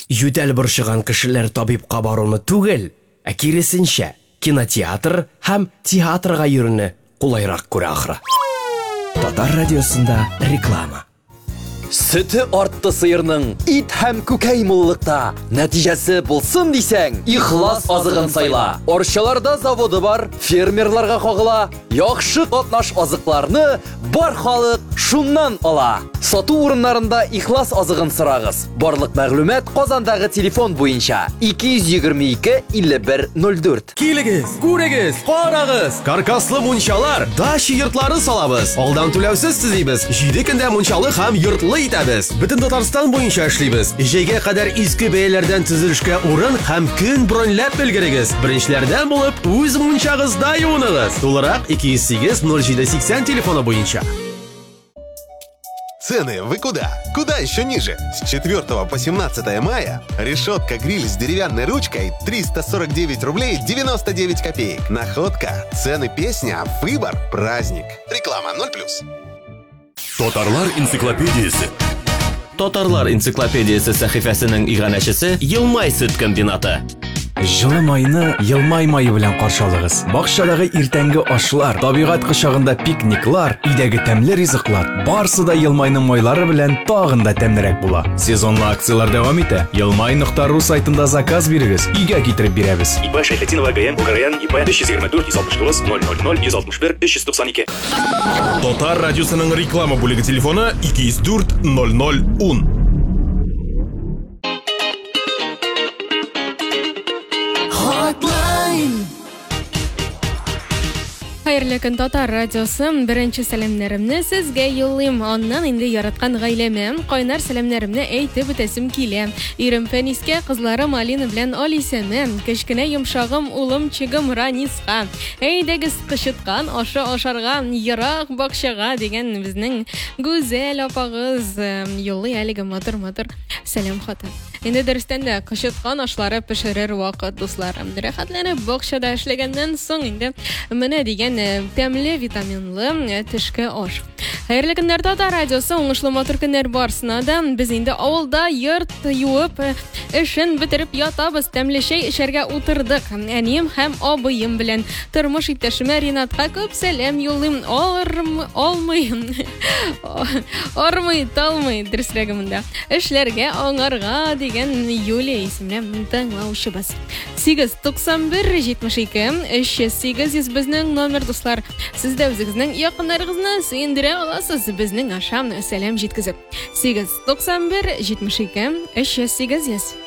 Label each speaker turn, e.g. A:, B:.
A: Ютәл борчыган кешеләр табибка баруны түгел, ә киресенчә, кинотеатр һәм театрга йөрүне кулайрак күрә ахры. Татар радиосында реклама.
B: Сөті артты сыйырның ит һәм күкәй муллыкта нәтиҗәсе булсын дисәң, ихлас азыгын сайла. Арчаларда заводы бар, фермерларга кагыла, яхшы катнаш азыкларны бар халык шуннан ала. Сату урыннарында ихлас азыгын сорагыз. Барлык мәгълүмат Казандагы телефон буенча 222-5104.
C: Килегез, күрегез, карагыз. Каркаслы мунчалар, дача йортлары салабыз. Алдан түләүсез төзибез. 7 көндә мунчалы һәм йортлы итәбез. Бөтен Татарстан буенча эшлибез. Җәйгә кадәр иске бәяләрдән төзелешкә урын һәм көн броньлап белгерегез. Беренчеләрдән булып, үз мунчагызда юыныгыз. Тулырак 208-0780 телефоны буенча.
D: Цены вы куда? Куда еще ниже? С 4 по 17 мая решетка-гриль с деревянной ручкой 349 рублей 99 копеек. Находка, цены песня, выбор, праздник. Реклама 0+.
E: Татарлар энциклопедиясе.
F: Татарлар энциклопедиясе сәхифәсенең иганәчесе Елмай сөт комбинаты.
G: Жылы майны Елмай майы белән каршылыгыз. Бакчадагы иртәнге ашлар, табигать кочагында пикниклар, идәге тәмле ризыклар, барсы да Елмайның майлары белән тагын да тәмлерәк була. Сезонлы акциялар дәвам итә. Елмай.ру сайтында заказ бирегез, өйгә китереп бирәбез.
E: ИП Шәйхетдинова ГМ Угараян ИП 524 169 000 161 392.
C: Татар радиосының реклама бүлеге телефоны 204 0010.
H: Хәерле көн, Татар радиосы. Беренче сәламнәремне сезгә юллыйм. Аннан инде яраткан гаиләмә кайнар сәламнәремне әйтеп үтәсем килә. Ирем Фәнискә, кызларым Алина белән Алисәмә, кечкенә йомшагым улым Чигым Раниска. Әйдәгез кычыткан ашы ашарга, ерак бакчага дигән безнең гүзәл апагыз юллый әлеге матур сәлам хаты. Инде дәрестән дә кычыткан ашлары пешерер вакыт, дусларым. Рәхәтләнеп бакчада эшләгәннән соң инде менә дигән тәмле витаминлы төшке аш. Хәерле көннәр, Татар радиосы, уңышлы матур көннәр барсына да без инде авылда йорт юып эшен бетереп ятабыз, тәмле чәй эчәргә утырдык. Әнием һәм абыем белән тормыш иптәшемә Ринатка күп сәлам юллыйм. Талмый дөресрәгемендә. Эшләргә аңарга дигән Юлия исемле тыңлаучыбыз. 891-72-308 безнең номер, дуслар. Сез дә үзегезнең якыннарыгызны сөендерә аласыз безнең ашам сәлам җиткезеп. 891-72-308.